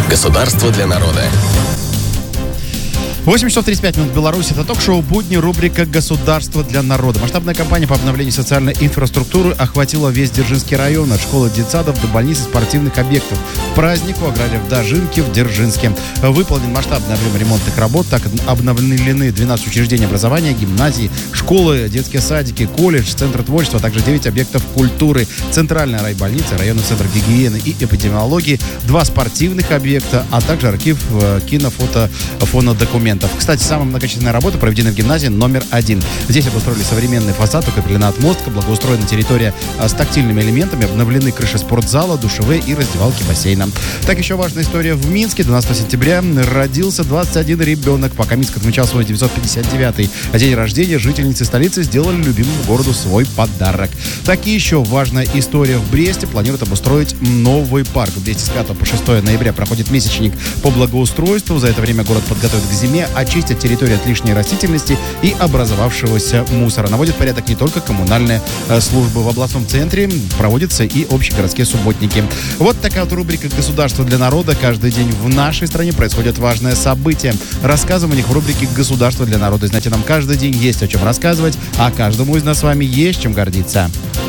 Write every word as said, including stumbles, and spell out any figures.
Государство для народа. восемь часов тридцать пять минут в Беларуси. Это ток-шоу «Будни», рубрика «Государство для народа». Масштабная кампания по обновлению социальной инфраструктуры охватила весь Дзержинский район, от школы детсадов до больниц и спортивных объектов. Праздник у аграриев Дожинки в Дзержинске. Выполнен масштабный объем ремонтных работ. Так обновлены двенадцать учреждений образования, гимназии, школы, детские садики, колледж, центр творчества, а также девять объектов культуры, центральная райбольница, районный центр гигиены и эпидемиологии, два спортивных объекта, а также архив кино, фото, фонодокументов. Кстати, самая многочисленная работа проведена в гимназии номер один. Здесь обустроили современный фасад, укреплена отмостка, благоустроена территория с тактильными элементами, обновлены крыши спортзала, душевые и раздевалки бассейна. Так, еще важная история в Минске. двенадцатого сентября родился двадцать один ребенок. Пока Минск отмечал свой девятьсот пятьдесят девятый день рождения, жительницы столицы сделали любимому городу свой подарок. Так, и еще важная история в Бресте. Планируют обустроить новый парк. В Бресте с пятого по шестое ноября проходит месячник по благоустройству. За это время город подготовит к зиме, очистят территорию от лишней растительности и образовавшегося мусора. Наводят порядок не только коммунальные э, службы. В областном центре проводятся и общегородские субботники. Вот такая вот рубрика «Государство для народа». Каждый день в нашей стране происходят важные события. Рассказываем о них в рубрике «Государство для народа». Знаете, нам каждый день есть о чем рассказывать, а каждому из нас с вами есть чем гордиться.